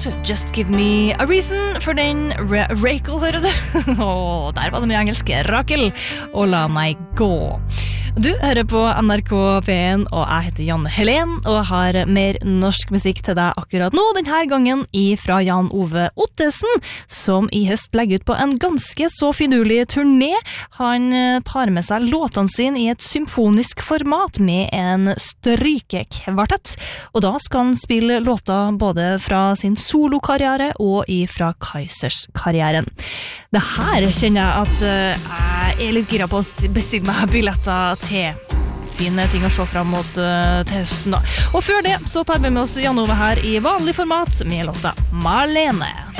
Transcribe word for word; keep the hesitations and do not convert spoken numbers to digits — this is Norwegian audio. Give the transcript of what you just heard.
Just Give Me a Reason for den Ra- Rakel, hører du? Og der var det mye engelsk. Rakel, og la meg gå. Du hører på N R K P en, og jeg heter Janne Helen, og har mer norsk musikk til deg akkurat nå, denne gangen fra Jan Ove Ottesen, som i høst legger ut på en ganske så finurlig turné. Han tar med seg låtene sine i et symfonisk format med en strykekvartett, og da skal han spille låter både fra sin solokarriere og fra Kaizers-karrieren. Det her kjenner jeg at uh, jeg er litt gira på å bestille meg billetter til fine ting å se frem mot uh, til høsten da. Og før det så tar vi med oss Jan Ove her i vanlig format med låta Marlene.